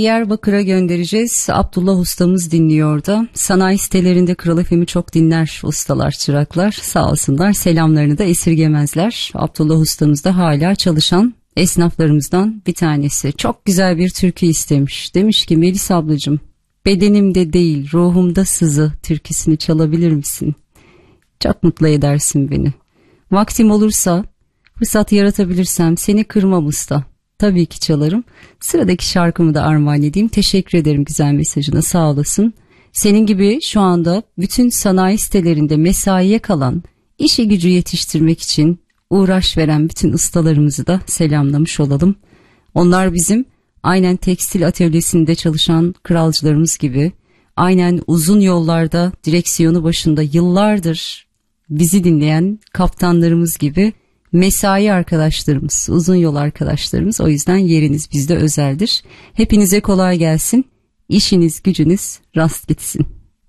Diyarbakır'a göndereceğiz. Abdullah ustamız dinliyor da. Sanayi sitelerinde Kral FM'i çok dinler ustalar, çıraklar. Sağ olsunlar, selamlarını da esirgemezler. Abdullah ustamız da hala çalışan esnaflarımızdan bir tanesi. Çok güzel bir türkü istemiş. Demiş ki Melis ablacığım, bedenimde değil ruhumda sızı türküsünü çalabilir misin? Çok mutlu edersin beni. Vaktim olursa, fırsat yaratabilirsem seni kırmam usta. Tabii ki çalarım. Sıradaki şarkımı da armağan edeyim. Teşekkür ederim güzel mesajına, sağ olasın. Senin gibi şu anda bütün sanayi sitelerinde mesaiye kalan, işi gücü yetiştirmek için uğraş veren bütün ustalarımızı da selamlamış olalım. Onlar bizim aynen tekstil atölyesinde çalışan kralcılarımız gibi, aynen uzun yollarda direksiyonu başında yıllardır bizi dinleyen kaptanlarımız gibi mesai arkadaşlarımız, uzun yol arkadaşlarımız. O yüzden yeriniz bizde özeldir. Hepinize kolay gelsin. İşiniz gücünüz rast gitsin.